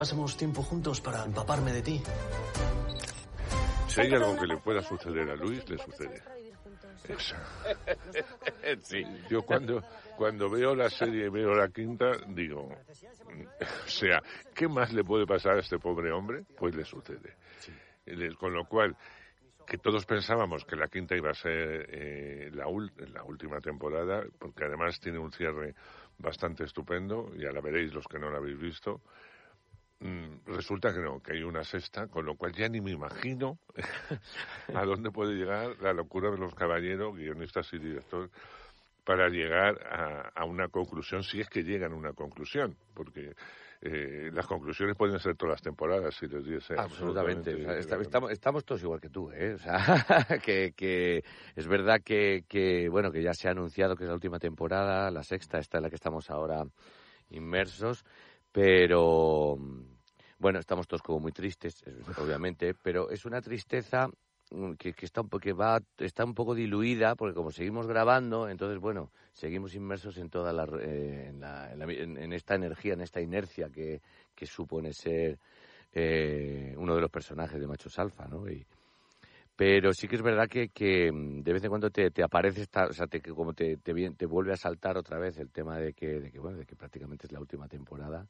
pasemos tiempo juntos para empaparme de ti. Si hay algo que le pueda suceder a Luis, le sucede. Eso. Sí. Yo cuando veo la serie y veo la quinta, digo, o sea, ¿qué más le puede pasar a este pobre hombre? Pues le sucede. Sí. Con lo cual, que todos pensábamos que la quinta iba a ser la última temporada, porque además tiene un cierre bastante estupendo, ya la veréis los que no la habéis visto. Resulta que no, que hay una sexta, con lo cual ya ni me imagino a dónde puede llegar la locura de los caballeros, guionistas y director, para llegar a una conclusión, si es que llegan a una conclusión, porque las conclusiones pueden ser todas las temporadas, si les diese. Absolutamente. O sea, estamos todos igual que tú, ¿eh? O sea, que es verdad que, bueno, que ya se ha anunciado que es la última temporada, la sexta, esta en la que estamos ahora inmersos, pero bueno, estamos todos como muy tristes, obviamente, pero es una tristeza que está un poco diluida, porque como seguimos grabando, entonces bueno, seguimos inmersos en toda en esta energía, en esta inercia que supone ser uno de los personajes de Machos Alfa, ¿no? Pero sí que es verdad que de vez en cuando te aparece o sea, como te vuelve a saltar otra vez el tema de que prácticamente es la última temporada,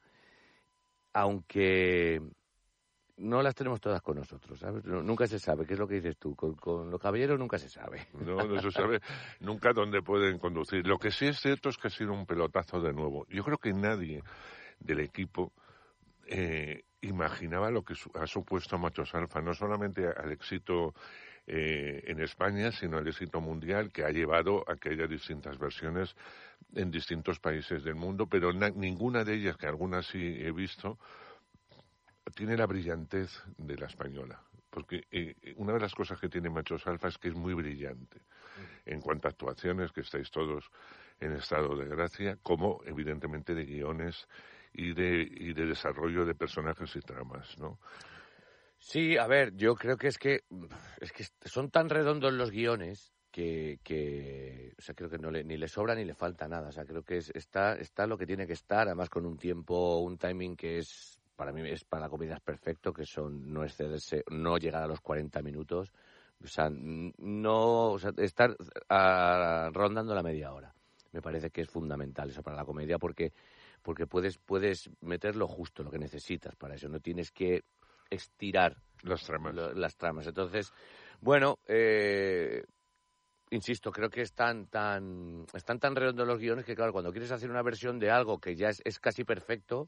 aunque no las tenemos todas con nosotros, ¿sabes? Nunca se sabe, ¿qué es lo que dices tú? Con los caballeros nunca se sabe. No se sabe nunca dónde pueden conducir. Lo que sí es cierto es que ha sido un pelotazo de nuevo. Yo creo que nadie del equipo imaginaba lo que ha supuesto Machos Alfa, no solamente al éxito en España, sino al éxito mundial que ha llevado a que haya distintas versiones en distintos países del mundo, pero ninguna de ellas, que algunas sí he visto, tiene la brillantez de la española. Porque una de las cosas que tiene Machos Alfa es que es muy brillante en cuanto a actuaciones, que estáis todos en estado de gracia, como evidentemente de guiones y de desarrollo de personajes y tramas, ¿no? Sí, a ver, yo creo que es que son tan redondos los guiones que o sea, creo que ni le sobra ni le falta nada. O sea, creo que está lo que tiene que estar, además con un timing que es, para mí, para la comedia es perfecto, que no excederse, no llegar a los 40 minutos, o sea, estar rondando la media hora. Me parece que es fundamental eso para la comedia, porque puedes meter lo justo, lo que necesitas para eso, no tienes que estirar las tramas. Entonces, bueno, insisto, creo que están tan redondos los guiones que, claro, cuando quieres hacer una versión de algo que ya es casi perfecto,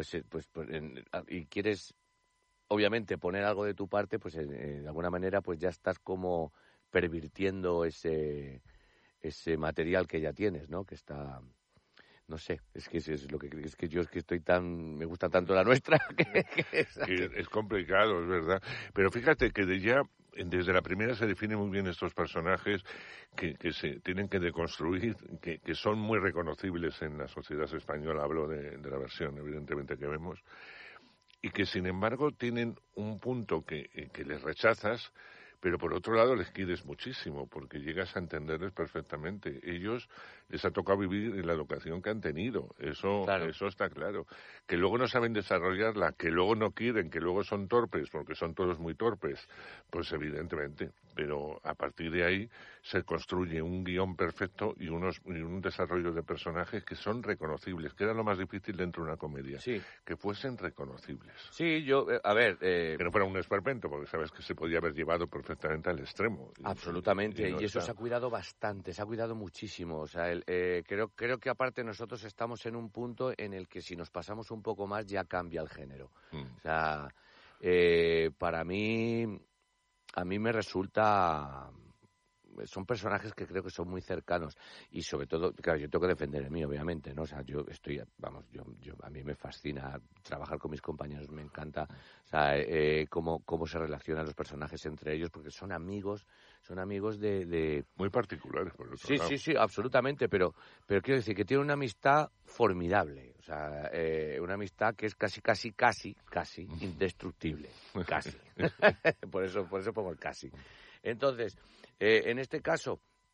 y quieres, obviamente, poner algo de tu parte, pues de alguna manera pues ya estás como pervirtiendo ese material que ya tienes, ¿no? Que está... No sé, es que yo estoy me gusta tanto la nuestra que es complicado, es verdad. Pero fíjate que desde la primera se definen muy bien estos personajes que se tienen que deconstruir, que son muy reconocibles en la sociedad española. Hablo de la versión, evidentemente, que vemos, y que sin embargo tienen un punto que les rechazas, pero por otro lado les quieres muchísimo, porque llegas a entenderles perfectamente. Ellos les ha tocado vivir en la educación que han tenido, eso está claro. Que luego no saben desarrollarla, que luego no quieren, que luego son torpes, porque son todos muy torpes, pues evidentemente. Pero a partir de ahí se construye un guión perfecto y un desarrollo de personajes que son reconocibles, que era lo más difícil dentro de una comedia, sí, que fuesen reconocibles. Sí, a ver... Que no fuera un esperpento, porque sabes que se podía haber llevado perfectamente al extremo. Absolutamente, y eso se ha cuidado bastante, se ha cuidado muchísimo. O sea, creo que aparte nosotros estamos en un punto en el que si nos pasamos un poco más ya cambia el género. O sea, para mí, a mí me resulta... Son personajes que creo que son muy cercanos y sobre todo, claro, yo tengo que defender el mío, obviamente, ¿no? O sea, yo a mí me fascina trabajar con mis compañeros, me encanta, o sea, cómo se relacionan los personajes entre ellos, porque son amigos de... Muy particulares, por otro lado. Sí, absolutamente, pero quiero decir que tienen una amistad formidable, o sea, una amistad que es casi indestructible, casi. por eso pongo el casi. Entonces, en este caso,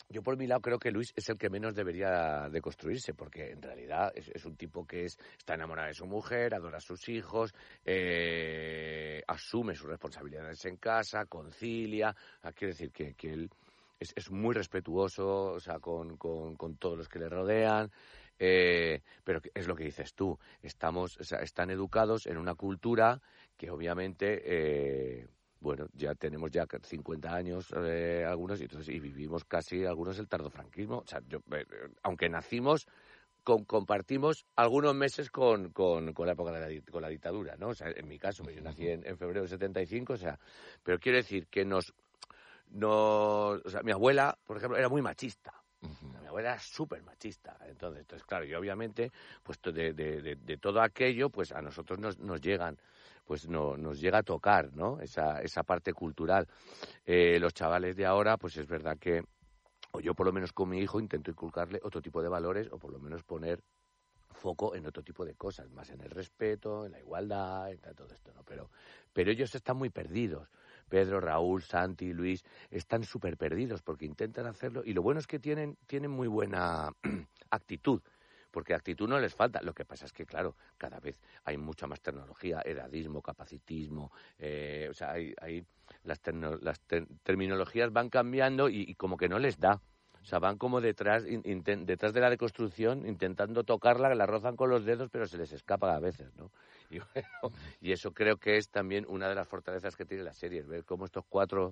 Yo por mi lado creo que Luis es el que menos debería de construirse, porque en realidad es un tipo que está enamorado de su mujer, adora a sus hijos, asume sus responsabilidades en casa, concilia. Quiero decir que él es muy respetuoso, o sea, con todos los que le rodean. Pero es lo que dices tú, están educados en una cultura que obviamente... bueno, ya tenemos 50 años algunos y vivimos casi algunos el tardofranquismo. O sea, aunque nacimos, compartimos algunos meses con la época con la dictadura, ¿no? O sea, en mi caso, yo nací en febrero del 75, o sea, pero quiero decir que o sea, mi abuela, por ejemplo, era muy machista. Mi abuela era súper machista. Entonces, claro, y obviamente, pues de todo aquello, pues a nosotros nos llegan, pues nos llega a tocar, ¿no? Esa parte cultural. Los chavales de ahora, pues es verdad que, o yo por lo menos con mi hijo intento inculcarle otro tipo de valores, o por lo menos poner foco en otro tipo de cosas, más en el respeto, en la igualdad, en todo esto, ¿no? Pero ellos están muy perdidos. Pedro, Raúl, Santi, Luis, están súper perdidos porque intentan hacerlo y lo bueno es que tienen muy buena actitud, porque actitud no les falta. Lo que pasa es que, claro, cada vez hay mucha más tecnología, edadismo, capacitismo, o sea, las terminologías van cambiando y como que no les da. O sea, van como detrás de la deconstrucción, intentando tocarla, la rozan con los dedos, pero se les escapa a veces, ¿no? Y bueno, y eso creo que es también una de las fortalezas que tiene la serie, ver cómo estos 4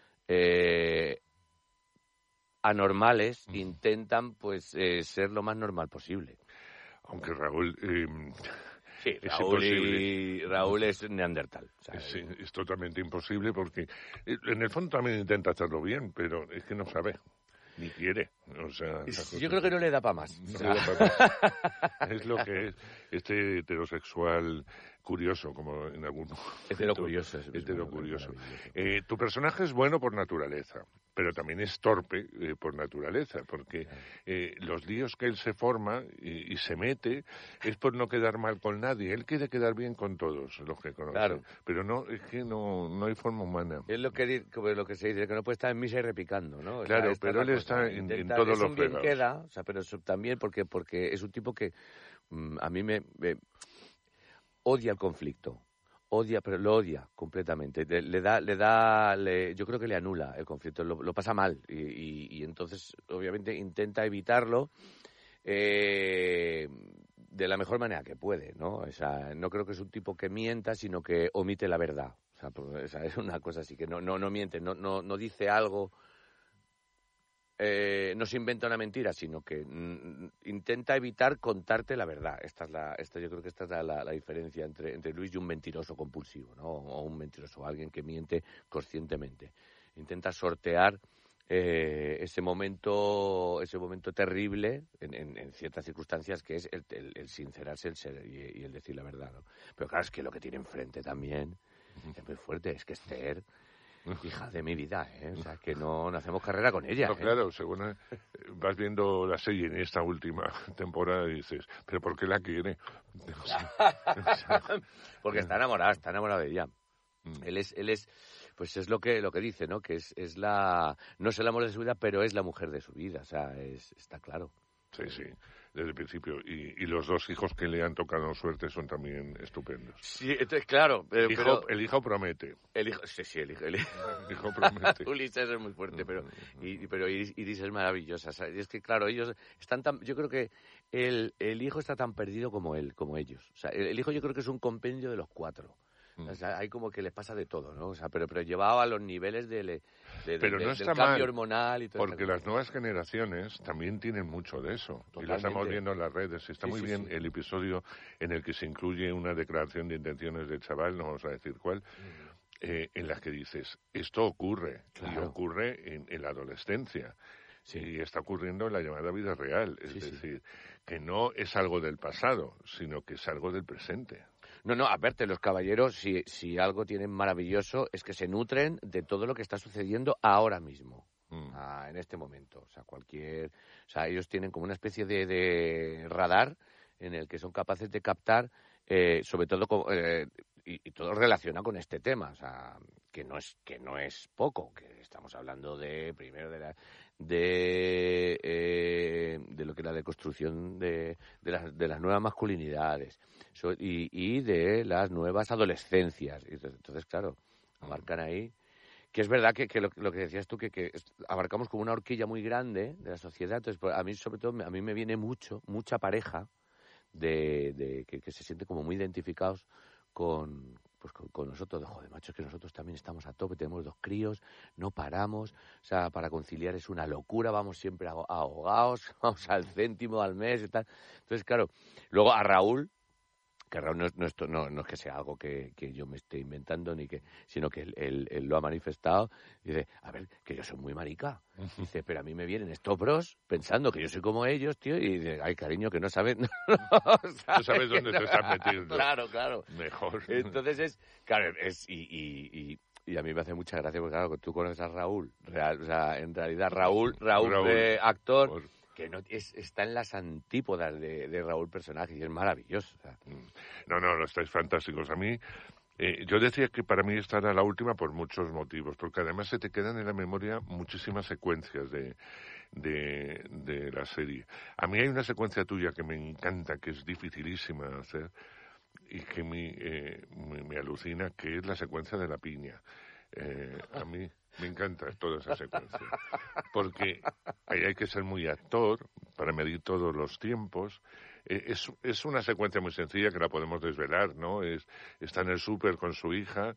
anormales intentan, pues, ser lo más normal posible. Aunque Raúl... sí, Raúl es neandertal. O sea, es totalmente imposible porque en el fondo también intenta hacerlo bien, pero es que no sabe. Ni quiere, o sea... Yo creo que no le da para más. No le da para más. Es lo que es este heterosexual curioso, como en algún momento. Heterocurioso. Heterocurioso. Tu personaje es bueno por naturaleza, pero también es torpe por naturaleza, porque los líos que él se forma y se mete es por no quedar mal con nadie. Él quiere quedar bien con todos los que conoce. Claro. Pero no, es que no hay forma humana. Es lo que se dice, que no puede estar en misa y repicando, ¿no? Claro, pero él está en todos los fregados. Queda, o sea, pero eso también porque es un tipo que a mí me odia el conflicto. Pero lo odia completamente. Yo creo que le anula el conflicto, lo pasa mal y entonces obviamente intenta evitarlo de la mejor manera que puede, ¿no? O sea, no creo que es un tipo que mienta, sino que omite la verdad. O sea, es una cosa así que no miente, no dice algo. No se inventa una mentira, sino que intenta evitar contarte la verdad. Yo creo que esta es la diferencia entre Luis y un mentiroso compulsivo, ¿no? O un mentiroso, alguien que miente conscientemente. Intenta sortear ese momento terrible en ciertas circunstancias, que es el sincerarse, el ser y el decir la verdad, ¿no? Pero claro, es que lo que tiene enfrente también es muy fuerte, es que Esther... Hija de mi vida, O sea, que no hacemos carrera con ella. No, claro, según vas viendo la serie en esta última temporada y dices, ¿pero por qué la quiere? Porque está enamorado de ella. Él es, pues es lo que dice, ¿no? Que es no es el amor de su vida, pero es la mujer de su vida, o sea, está claro. Sí, desde el principio. Y los 2 hijos que le han tocado suerte son también estupendos. Sí, entonces, claro. El hijo promete. El hijo promete. Ulises es muy fuerte, pero Iris es maravillosa. O sea, y es que, claro, ellos están tan... Yo creo que el hijo está tan perdido como ellos. O sea, el hijo yo creo que es un compendio de los 4. O sea, hay como que les pasa de todo, ¿no? O sea, pero llevado a los niveles del cambio hormonal y todo eso. Porque las nuevas generaciones también tienen mucho de eso. Totalmente. Y lo estamos viendo en las redes. Está muy bien el episodio en el que se incluye una declaración de intenciones del chaval, no vamos a decir cuál, en las que dices, esto ocurre, y ocurre en la adolescencia. Sí. Y está ocurriendo en la llamada vida real. Es decir, que no es algo del pasado, sino que es algo del presente. No, a verte, los caballeros, si algo tienen maravilloso, es que se nutren de todo lo que está sucediendo ahora mismo, en este momento. O sea, ellos tienen como una especie de radar en el que son capaces de captar, sobre todo, y todo relaciona con este tema, o sea, que no es poco, que estamos hablando primero de lo que es la deconstrucción de las nuevas masculinidades y de las nuevas adolescencias. Entonces, claro, abarcan ahí, que es verdad que lo que decías tú, que abarcamos como una horquilla muy grande de la sociedad. Entonces, pues, a mí, sobre todo, a mí me viene mucha pareja que se siente como muy identificados con nosotros, de joder, macho, es que nosotros también estamos a tope, tenemos 2 críos, no paramos, o sea, para conciliar es una locura, vamos siempre ahogados, vamos al céntimo al mes y tal. Entonces, claro, luego a Raúl, que Raúl no es que sea algo que yo me esté inventando, sino que él lo ha manifestado. Dice, a ver, que yo soy muy marica. Dice, pero a mí me vienen estos bros pensando que yo soy como ellos, tío, y dice, ay, cariño, que no sabes... No sabes dónde te estás metiendo. Claro. Mejor. Entonces y a mí me hace mucha gracia, porque claro, tú conoces a Raúl, o sea, en realidad Raúl actor... que no está en las antípodas de Raúl personaje y es maravilloso. O sea. No, estáis fantásticos. A mí, yo decía que para mí esta era la última por muchos motivos, porque además se te quedan en la memoria muchísimas secuencias de la serie. A mí hay una secuencia tuya que me encanta, que es dificilísima de hacer y que me alucina, que es la secuencia de la piña. A mí me encanta toda esa secuencia, porque ahí hay que ser muy actor para medir todos los tiempos. Es una secuencia muy sencilla que la podemos desvelar, ¿no? Está en el súper con su hija,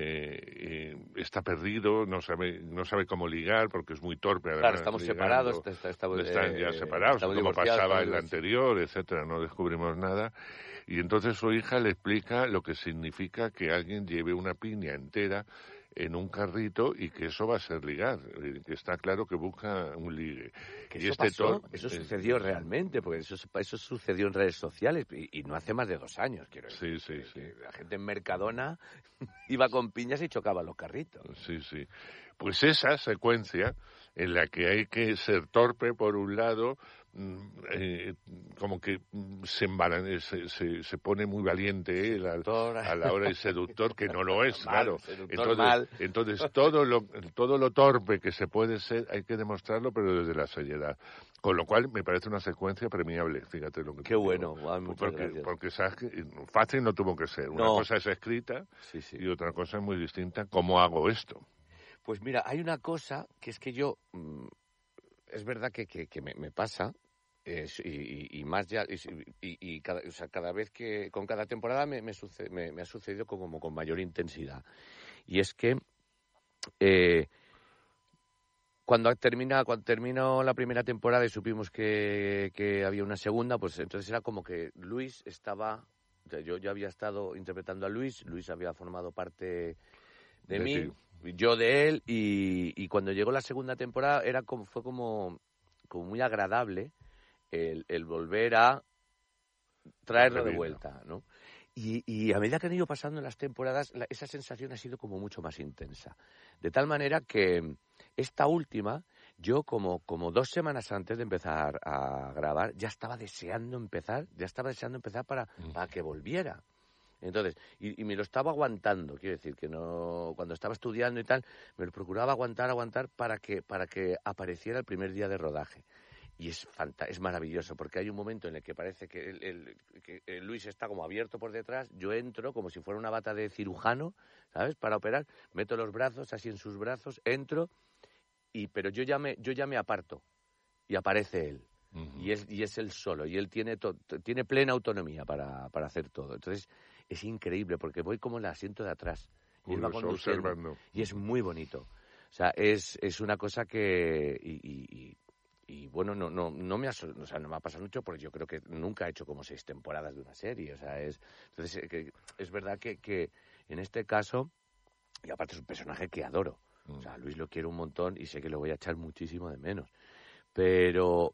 está perdido, no sabe cómo ligar porque es muy torpe. Además, claro, estamos separados. Están ya separados, como pasaba en la anterior, etcétera. No descubrimos nada. Y entonces su hija le explica lo que significa que alguien lleve una piña entera en un carrito y que eso va a ser ligar, que está claro que busca un ligue. Que y eso sucedió realmente, porque eso sucedió en redes sociales y no hace más de 2 años, quiero decir. Sí. La gente en Mercadona iba con piñas y chocaba los carritos. Sí. Pues esa secuencia en la que hay que ser torpe por un lado, como que se pone muy valiente él a la hora de seductor, que no lo es, claro. Entonces todo lo torpe que se puede ser hay que demostrarlo, pero desde la seriedad. Con lo cual me parece una secuencia premiable, fíjate lo que Qué bueno, muchas gracias. Porque sabes que fácil no tuvo que ser. Una cosa es escrita y otra cosa es muy distinta. ¿Cómo hago esto? Pues mira, hay una cosa que es que yo, es verdad que me pasa, y más ya, y cada vez que, con cada temporada me ha sucedido como con mayor intensidad. Y es que cuando terminó la primera temporada y supimos que había una segunda, pues entonces era como que Luis estaba, o sea, yo ya había estado interpretando a Luis había formado parte de mí. Ti. Yo de él, y cuando llegó la segunda temporada fue como muy agradable el volver a traerlo de vuelta, ¿no? Y a medida que han ido pasando las temporadas, esa sensación ha sido como mucho más intensa. De tal manera que esta última, yo como 2 semanas antes de empezar a grabar, ya estaba deseando empezar para que volviera. Entonces, y me lo estaba aguantando, quiero decir, que no, cuando estaba estudiando y tal, me lo procuraba aguantar para que apareciera el primer día de rodaje. Y es maravilloso, porque hay un momento en el que parece que Luis está como abierto por detrás, yo entro como si fuera una bata de cirujano, ¿sabes?, para operar, meto los brazos así en sus brazos, entro, pero yo ya me aparto, y aparece él. Uh-huh. Y es él solo, y él tiene plena autonomía para hacer todo. Entonces, es increíble, porque voy como en el asiento de atrás, y él va conduciendo, y es muy bonito. O sea, es una cosa que... Y bueno, no me ha pasado mucho, porque yo creo que nunca he hecho como 6 temporadas de una serie. O sea, entonces es verdad que en este caso, y aparte es un personaje que adoro. O sea, Luis lo quiero un montón y sé que lo voy a echar muchísimo de menos. Pero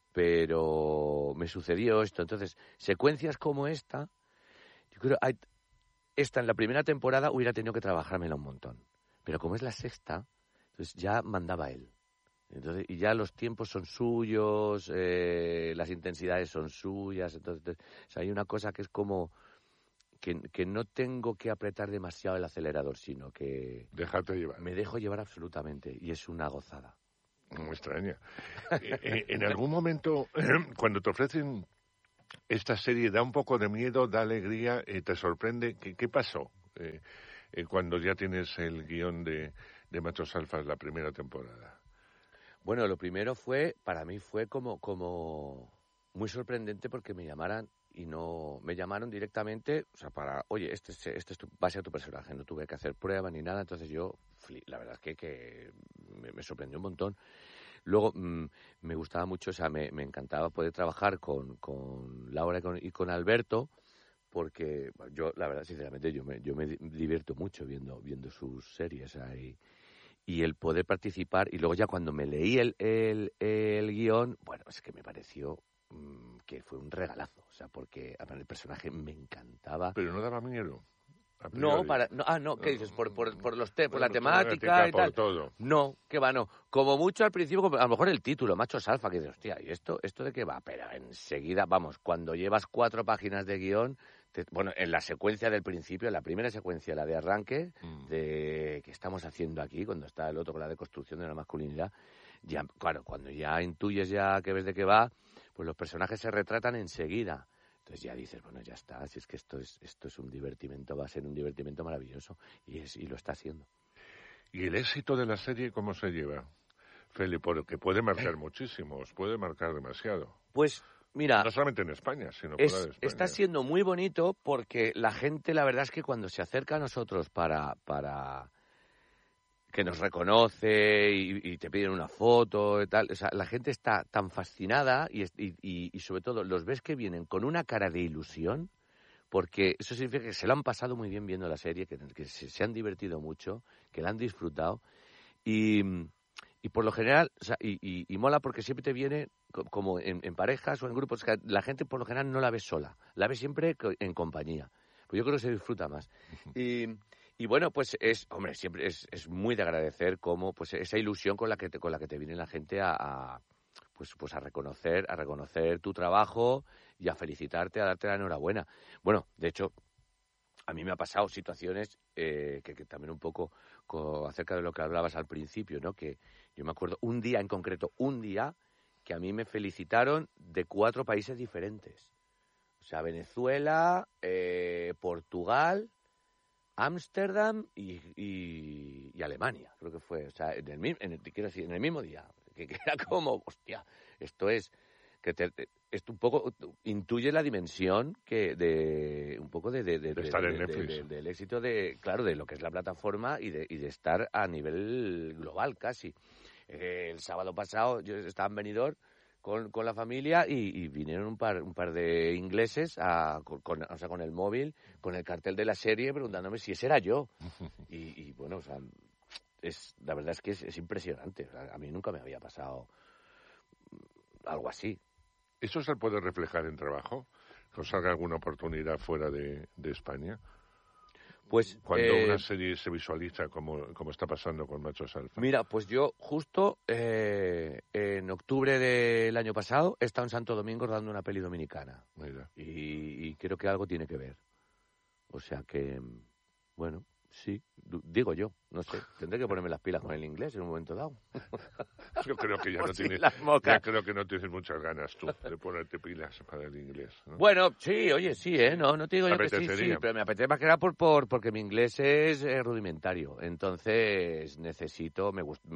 me sucedió esto. Entonces, secuencias como esta, yo creo, esta en la primera temporada hubiera tenido que trabajármela un montón. Pero como es la sexta, entonces ya mandaba él. Entonces, y ya los tiempos son suyos, las intensidades son suyas. Entonces, o sea, hay una cosa que es como que no tengo que apretar demasiado el acelerador, sino que... Déjate llevar. Me dejo llevar absolutamente, y es una gozada. Muy extraña. En algún momento, cuando te ofrecen esta serie, da un poco de miedo, da alegría, te sorprende. ¿Qué pasó cuando ya tienes el guión de Machos Alfas la primera temporada? Bueno, lo primero para mí fue como muy sorprendente porque me llamaran y no me llamaron directamente, o sea, oye, va a ser tu personaje, no tuve que hacer prueba ni nada, entonces yo, la verdad es que me sorprendió un montón. Luego me gustaba mucho, o sea, me encantaba poder trabajar con Laura y con Alberto, porque yo, la verdad, sinceramente, yo me divierto mucho viendo sus series, o sea, y el poder participar, y luego ya cuando me leí el guión, bueno, es que me pareció que fue un regalazo, o sea, porque el personaje me encantaba. Pero no daba miedo. No, ¿qué dices? Por la temática y tal. Todo. No, que va, no. Como mucho al principio, a lo mejor el título, Machos Alfa, que dices, hostia, ¿y esto de qué va? Pero enseguida, vamos, cuando llevas 4 páginas de guión, bueno, en la secuencia del principio, en la primera secuencia, la de arranque, de que estamos haciendo aquí, cuando está el otro con la deconstrucción de la masculinidad, ya, claro, cuando ya intuyes ya que ves de qué va, pues los personajes se retratan enseguida. Entonces ya dices, bueno, ya está, si es que esto es un divertimento, va a ser un divertimento maravilloso, y lo está haciendo. ¿Y el éxito de la serie cómo se lleva, Feli? Porque puede marcar muchísimo, os puede marcar demasiado. Pues, mira... No solamente en España, sino fuera de España. Está siendo muy bonito porque la gente, la verdad es que cuando se acerca a nosotros para que nos reconoce y te piden una foto y tal, o sea, la gente está tan fascinada y sobre todo los ves que vienen con una cara de ilusión, porque eso significa que se lo han pasado muy bien viendo la serie, que se han divertido mucho, que la han disfrutado y por lo general, o sea, y mola porque siempre te viene como en parejas o en grupos, que la gente por lo general no la ve sola, la ve siempre en compañía, pues yo creo que se disfruta más. Y bueno, pues siempre es muy de agradecer cómo pues esa ilusión con la que te viene la gente a reconocer tu trabajo y a felicitarte, a darte la enhorabuena. Bueno, de hecho, a mí me ha pasado situaciones que también un poco acerca de lo que hablabas al principio, ¿no? Que yo me acuerdo un día en concreto, que a mí me felicitaron de 4 países diferentes. O sea, Venezuela, Portugal, Ámsterdam y Alemania, creo que fue, o sea, en el mismo día, que era como, hostia, esto es un poco intuye la dimensión un poco de estar en Netflix, del éxito de lo que es la plataforma y de estar a nivel global casi. El sábado pasado yo estaba en Benidorm con la familia y vinieron un par de ingleses con el móvil, con el cartel de la serie, preguntándome si ese era yo. Y bueno, o sea, la verdad es que es impresionante. O sea, a mí nunca me había pasado algo así. ¿Eso se puede reflejar en trabajo? ¿Que os salga alguna oportunidad fuera de España? Pues cuando una serie se visualiza como está pasando con Machos Alfa. Mira, pues yo justo en octubre del año pasado he estado en Santo Domingo rodando una peli dominicana. Mira. Y creo que algo tiene que ver. O sea que, bueno, sí, digo yo, no sé, tendré que ponerme las pilas con el inglés en un momento dado. Yo creo que ya creo que no tienes muchas ganas tú de ponerte pilas para el inglés, ¿no? Bueno, sí, oye, sí, no te digo yo que sí, pero me apetece más que nada porque mi inglés es rudimentario, entonces necesito,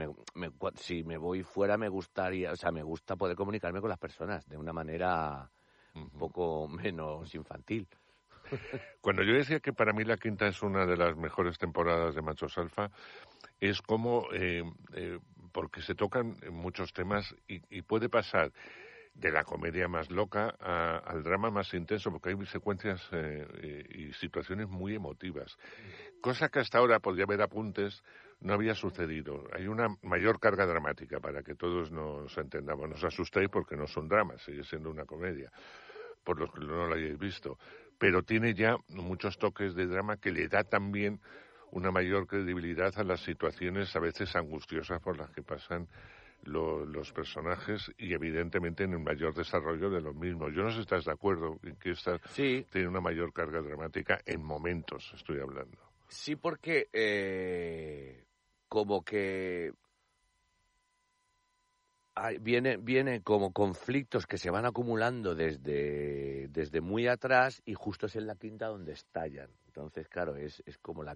si me voy fuera me gustaría, o sea, me gusta poder comunicarme con las personas de una manera un poco menos infantil. Cuando yo decía que para mí la quinta es una de las mejores temporadas de Machos Alfa, es como porque se tocan muchos temas y puede pasar de la comedia más loca al drama más intenso, porque hay secuencias y situaciones muy emotivas. Cosa que hasta ahora, podría haber apuntes, no había sucedido. Hay una mayor carga dramática, para que todos nos entendamos. No os asustéis porque no son dramas, sigue siendo una comedia, por los que no lo hayáis visto. Pero tiene ya muchos toques de drama que le da también una mayor credibilidad a las situaciones a veces angustiosas por las que pasan los personajes y evidentemente en el mayor desarrollo de los mismos. Yo no sé si estás de acuerdo en que esta tiene una mayor carga dramática en momentos, estoy hablando. Sí, porque como que viene como conflictos que se van acumulando desde muy atrás y justo es en la quinta donde estallan. Entonces, claro, es como la